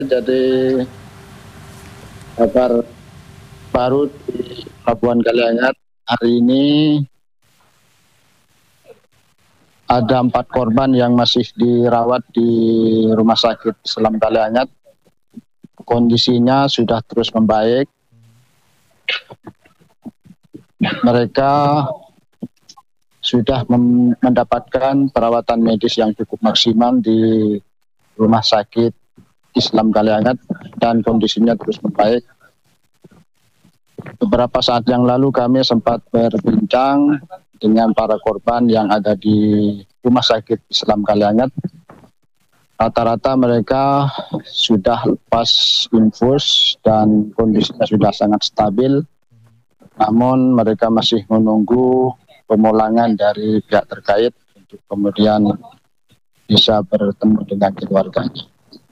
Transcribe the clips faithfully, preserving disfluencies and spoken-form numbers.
Jadi kabar baru di Pelabuhan Kaliangat hari ini ada empat korban yang masih dirawat di Rumah Sakit Islam Kaliangat. Kondisinya sudah terus membaik. Mereka sudah mendapatkan perawatan medis yang cukup maksimal di Rumah Sakit Islam Kaliangat dan kondisinya terus membaik. Beberapa saat yang lalu kami sempat berbincang dengan para korban yang ada di Rumah Sakit Islam Kaliangat. Rata-rata mereka sudah lepas infus dan kondisinya sudah sangat stabil. Namun mereka masih menunggu pemulangan dari pihak terkait untuk kemudian bisa bertemu dengan keluarganya.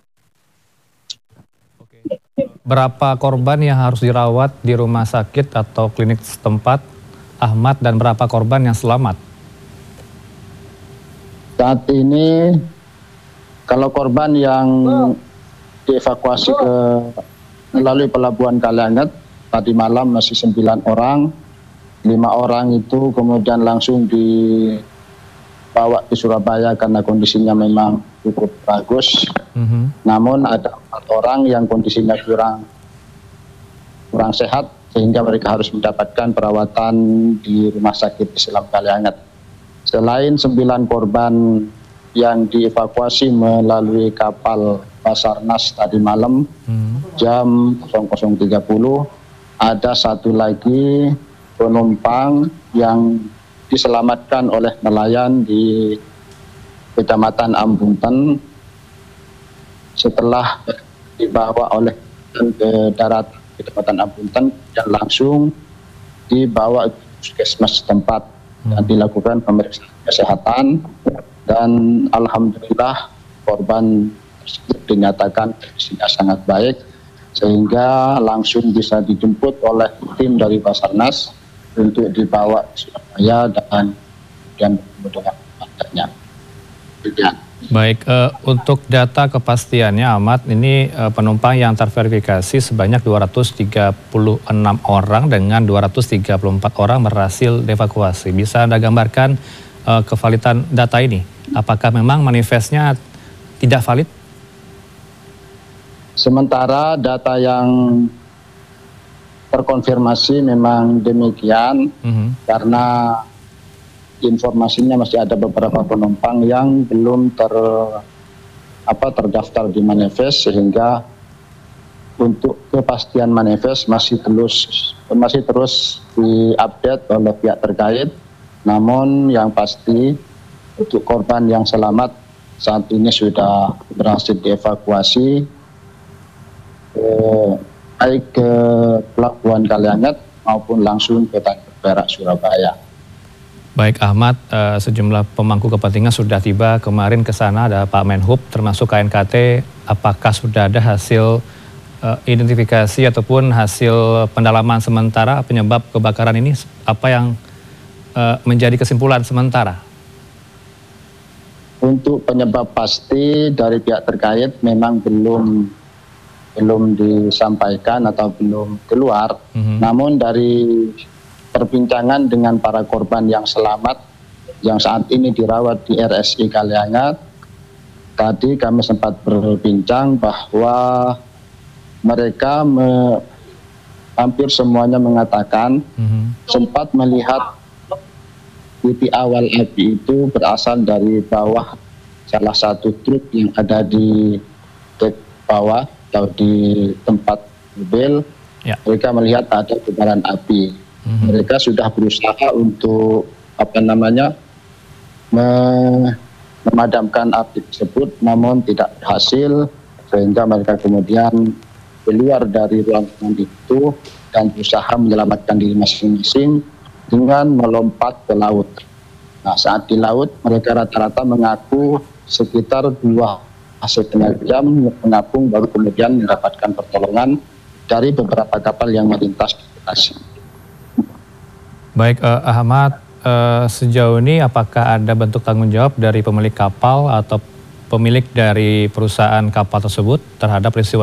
Berapa korban yang harus dirawat di rumah sakit atau klinik setempat, Ahmad, dan berapa korban yang selamat? Saat ini kalau korban yang dievakuasi ke melalui Pelabuhan Kaliangat tadi malam masih sembilan orang, lima orang itu kemudian langsung dibawa ke Surabaya karena kondisinya memang cukup bagus. Mm-hmm. Namun ada empat orang yang kondisinya kurang kurang sehat sehingga mereka harus mendapatkan perawatan di Rumah Sakit Islam Kaliangat. Selain sembilan korban yang dievakuasi melalui kapal Basarnas tadi malam mm-hmm. jam nol nol tiga puluh, ada satu lagi penumpang yang diselamatkan oleh nelayan di Kecamatan Ambunten setelah dibawa oleh ke darat Kecamatan Ambunten dan langsung dibawa ke puskesmas setempat dan dilakukan pemeriksaan kesehatan, dan alhamdulillah korban tersebut dinyatakan kondisinya sangat baik sehingga langsung bisa dijemput oleh tim dari Basarnas untuk dibawa ke Surabaya dan kemudian bertemu dengan keluarganya. Baik, uh, untuk data kepastiannya, Ahmad, ini uh, penumpang yang terverifikasi sebanyak dua ratus tiga puluh enam orang dengan dua ratus tiga puluh empat orang berhasil dievakuasi. Bisa Anda gambarkan uh, kevalidan data ini? Apakah memang manifestnya tidak valid? Sementara data yang terkonfirmasi memang demikian, mm-hmm. karena informasinya masih ada beberapa penumpang yang belum ter apa terdaftar di manifest, sehingga untuk kepastian manifest masih terus masih terus diupdate oleh pihak terkait. Namun yang pasti untuk korban yang selamat saat ini sudah berhasil dievakuasi eh, baik ke Pelabuhan Kaliangat maupun langsung ke Tanjung Perak, Surabaya. Baik Ahmad, uh, sejumlah pemangku kepentingan sudah tiba kemarin ke sana, ada Pak Menhub termasuk K N K T. Apakah sudah ada hasil uh, identifikasi ataupun hasil pendalaman sementara penyebab kebakaran ini? Apa yang uh, menjadi kesimpulan sementara? Untuk penyebab pasti dari pihak terkait memang belum belum disampaikan atau belum keluar. Mm-hmm. Namun dari perbincangan dengan para korban yang selamat yang saat ini dirawat di R S I Kaliangat, tadi kami sempat berbincang bahwa mereka me, hampir semuanya mengatakan mm-hmm. sempat melihat titik awal api itu berasal dari bawah salah satu truk yang ada di dek bawah atau di tempat mobil. Ya. Mereka melihat ada kobaran api. Mm-hmm. Mereka sudah berusaha untuk apa namanya memadamkan api tersebut, namun tidak berhasil, sehingga mereka kemudian keluar dari ruangan itu dan berusaha menyelamatkan diri masing-masing dengan melompat ke laut. Nah, saat di laut mereka rata-rata mengaku sekitar dua setengah jam mengapung baru kemudian mendapatkan pertolongan dari beberapa kapal yang melintas di lokasi. Baik, uh, Ahmad, uh, sejauh ini apakah ada bentuk tanggung jawab dari pemilik kapal atau pemilik dari perusahaan kapal tersebut terhadap peristiwa